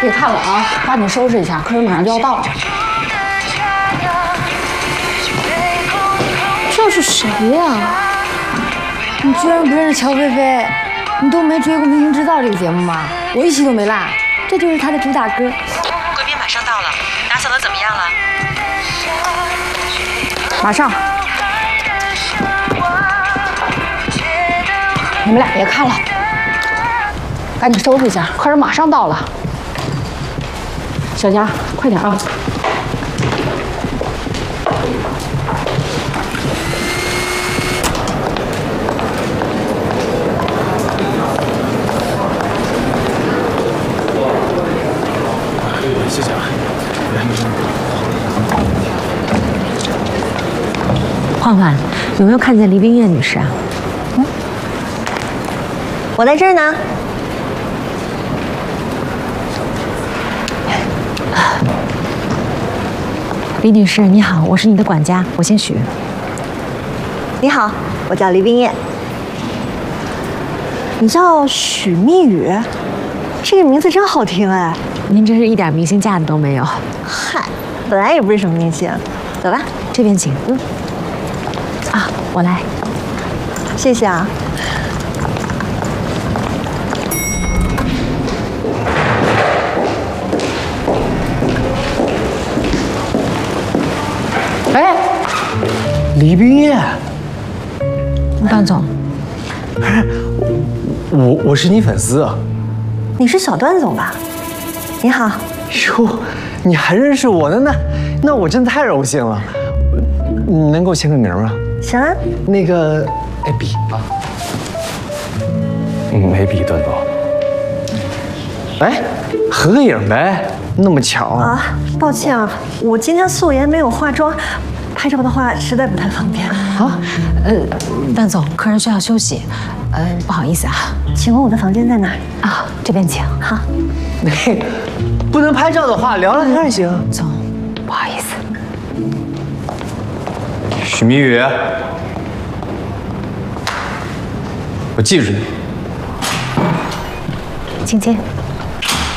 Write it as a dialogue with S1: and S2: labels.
S1: 别看了啊，赶紧收拾一下，客人马上就要到了。
S2: 这是谁呀？
S1: 你居然不认识乔菲菲？你都没追过《明星制造》这个节目吗？我一期都没落。这就是他的主打歌。
S3: 贵宾马上到了，打扫的怎么样了？
S1: 马上。你们俩别看了，赶紧收拾一下，客人马上到了。小佳，快点啊！
S4: 谢谢啊。
S3: 焕焕，有没有看见黎冰叶女士啊？
S5: 我在这儿呢。
S3: 黎女士，你好，我是你的管家，我姓许。
S5: 你好，我叫黎冰叶。你叫许蜜雨，这个名字真好听哎。
S3: 您真是一点明星架子都没有。
S5: 嗨，本来也不是什么明星。走吧，
S3: 这边请。啊，我来。
S5: 谢谢啊。
S4: 哎，黎冰叶，
S3: 段总，
S4: 我是你粉丝啊。
S5: 你是小段总吧？你好。
S4: 哟，你还认识我呢？那我真太荣幸了。你能给我签个名吗？
S5: 行啊。
S4: 那个，哎，笔啊。没笔，段总。哎，合个影呗，那么巧
S5: 啊！抱歉啊，我今天素颜没有化妆，拍照的话实在不太方便
S4: 啊。
S3: 段总，客人需要休息，不好意思啊。
S5: 请问我的房间在哪儿？
S3: 啊，这边请。
S5: 好。
S4: 不能拍照的话，聊聊天也行。
S3: 总，不好意思。
S4: 许蜜雨，我记住你。
S3: 请进。